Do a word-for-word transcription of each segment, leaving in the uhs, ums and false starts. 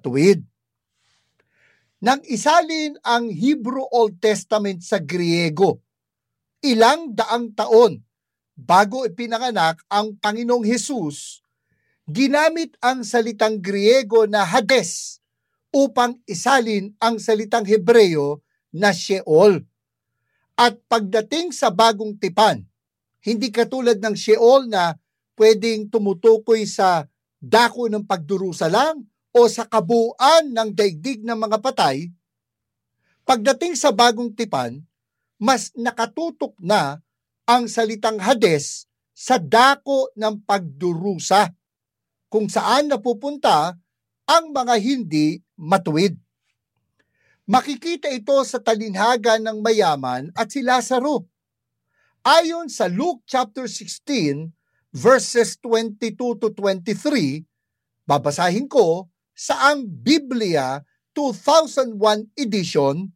matuwid. Nang isalin ang Hebrew Old Testament sa Griego, ilang daang taon bago ipinanganak ang Panginoong Hesus, ginamit ang salitang Griego na Hades upang isalin ang salitang Hebreo na Sheol. At pagdating sa bagong tipan, hindi katulad ng Sheol na pwedeng tumutukoy sa dako ng pagdurusa lang o sa kabuuan ng daigdig ng mga patay, pagdating sa bagong tipan, mas nakatutok na ang salitang Hades sa dako ng pagdurusa, kung saan napupunta ang mga hindi matuwid. Makikita ito sa talinhaga ng mayaman at si Lazaro. Ayon sa Luke chapter sixteen, verses twenty-two to twenty-three, babasahin ko sa ang Biblia two thousand one edition.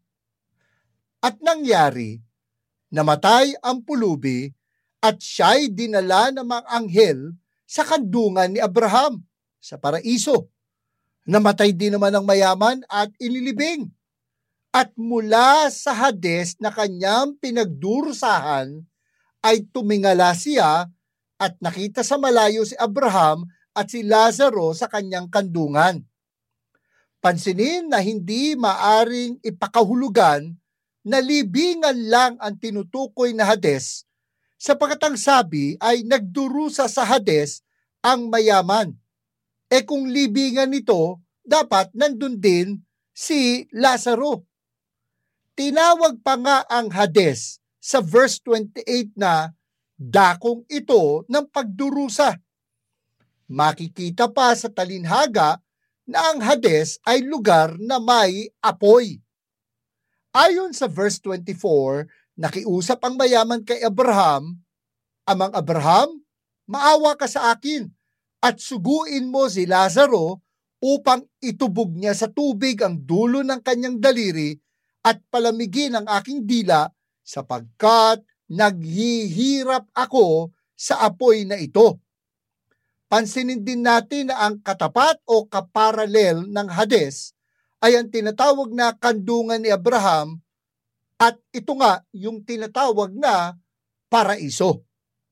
At nangyari, namatay ang pulubi at siya'y dinala ng mga anghel sa kandungan ni Abraham sa paraiso. Namatay din naman ang mayaman at inilibing. At mula sa Hades na kanyang pinagdurusahan ay tumingala siya at nakita sa malayo si Abraham at si Lazaro sa kanyang kandungan. Pansinin na hindi maaring ipakahulugan na libingan lang ang tinutukoy na Hades, sapagkat ang sabi ay nagdurusa sa Hades ang mayaman. E kung libingan nito, dapat nandun din si Lazaro. Tinawag pa nga ang Hades sa verse twenty-eight na dakong ito ng pagdurusa. Makikita pa sa talinhaga na ang Hades ay lugar na may apoy. Ayon sa verse twenty-four, nakiusap ang mayaman kay Abraham, "Amang Abraham, maawa ka sa akin at suguin mo si Lazaro upang itubog niya sa tubig ang dulo ng kanyang daliri at palamigin ang aking dila sapagkat naghihirap ako sa apoy na ito." Pansinin din natin na ang katapat o kaparalel ng Hades ay ang tinatawag na kandungan ni Abraham at ito nga yung tinatawag na paraiso.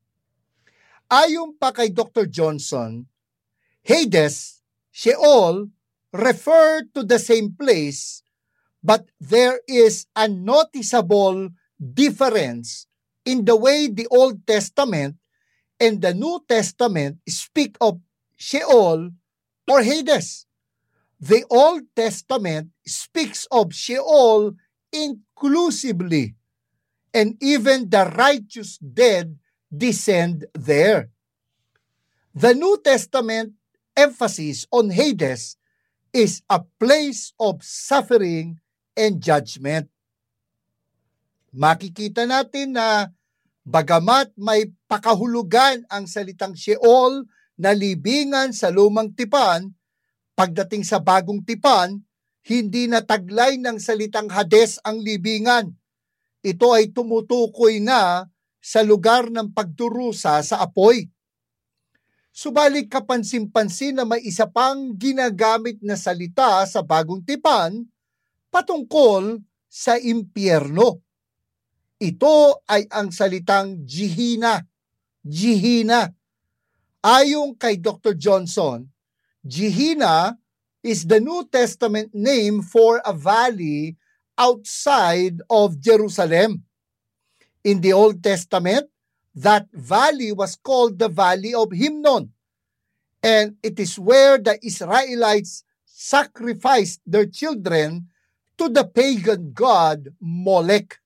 Ayon pa kay Doctor Johnson, Hades, Sheol, refer to the same place, but there is a noticeable difference in the way the Old Testament and the New Testament speak of Sheol or Hades. The Old Testament speaks of Sheol inclusively, and even the righteous dead descend there. The New Testament emphasis on Hades is a place of suffering and judgment. Makikita natin na bagamat may pakahulugan ang salitang Sheol na libingan sa lumang tipan, pagdating sa bagong tipan, hindi na taglay ng salitang Hades ang libingan. Ito ay tumutukoy na sa lugar ng pagdurusa sa apoy. Subalit kapansin-pansin na may isa pang ginagamit na salita sa bagong tipan patungkol sa impyerno. Ito ay ang salitang Gehenna. Gehenna. Ayon kay Doctor Johnson, Gehenna is the New Testament name for a valley outside of Jerusalem. In the Old Testament, that valley was called the Valley of Hinnom, and it is where the Israelites sacrificed their children to the pagan god Molech.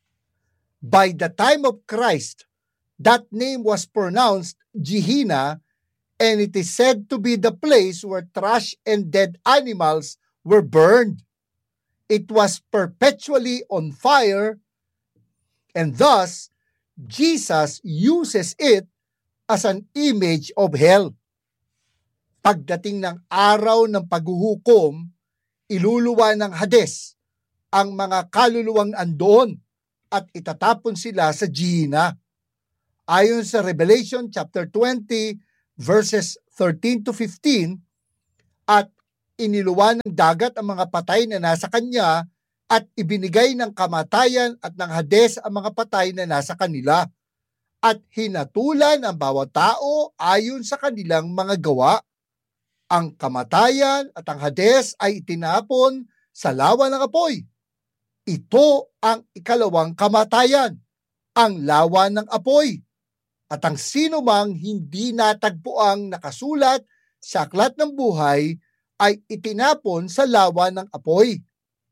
By the time of Christ, that name was pronounced Gehenna, and it is said to be the place where trash and dead animals were burned. It was perpetually on fire, and thus Jesus uses it as an image of hell. Pagdating ng araw ng paghuhukom, iluluwa ng Hades ang mga kaluluwang andoon at itatapon sila sa Gehenna. Ayon sa Revelation chapter twenty verses thirteen to fifteen, at iniluwa ng dagat ang mga patay na nasa kanya at ibinigay ng kamatayan at ng Hades ang mga patay na nasa kanila at hinatulan ang bawat tao ayon sa kanilang mga gawa. Ang kamatayan at ang Hades ay itinapon sa lawa ng apoy. Ito ang ikalawang kamatayan, ang lawa ng apoy. At ang sino mang hindi natagpuang nakasulat sa aklat ng buhay ay itinapon sa lawa ng apoy.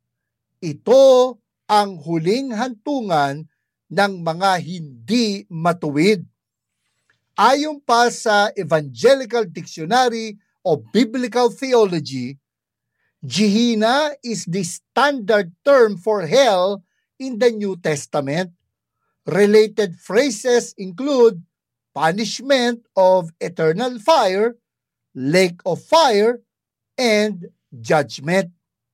Ito ang huling hantungan ng mga hindi matuwid. Ayon pa sa Evangelical Dictionary of Biblical Theology, Gehenna is the standard term for hell in the New Testament. Related phrases include punishment of eternal fire, lake of fire, and judgment.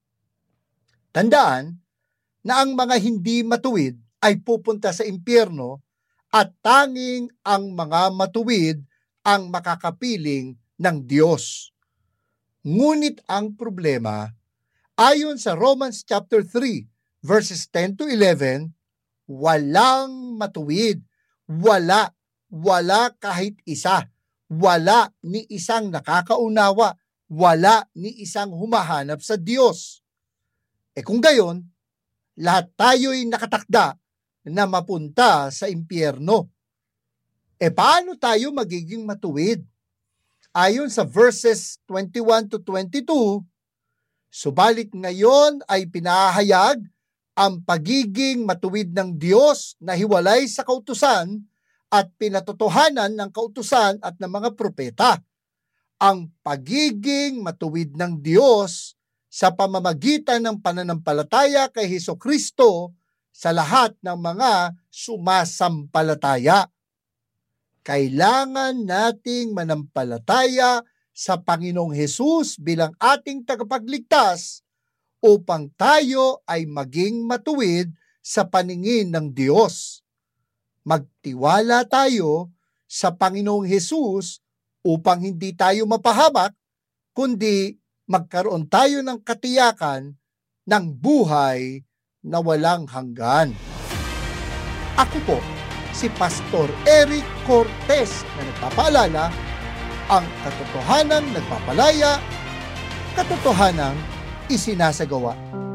Tandaan na ang mga hindi matuwid ay pupunta sa impyerno at tanging ang mga matuwid ang makakapiling ng Diyos. Ngunit ang problema, ayon sa Romans chapter three, verses ten to eleven, walang matuwid, wala, wala kahit isa, wala ni isang nakakaunawa, wala ni isang humahanap sa Diyos. E kung gayon, lahat tayo'y nakatakda na mapunta sa impyerno. E paano tayo magiging matuwid? Ayon sa verses twenty-one to twenty-two, subalit ngayon ay pinahayag ang pagiging matuwid ng Diyos na hiwalay sa kautusan at pinatotohanan ng kautusan at ng mga propeta. Ang pagiging matuwid ng Diyos sa pamamagitan ng pananampalataya kay Hesukristo sa lahat ng mga sumasampalataya. Kailangan nating manampalataya sa Panginoong Hesus bilang ating tagapagligtas upang tayo ay maging matuwid sa paningin ng Diyos. Magtiwala tayo sa Panginoong Hesus upang hindi tayo mapahamak, kundi magkaroon tayo ng katiyakan ng buhay na walang hanggan. Ako po, si Pastor Eric Cortez na nagpapaalala, ang katotohanang nagpapalaya, katotohanang isinasagawa.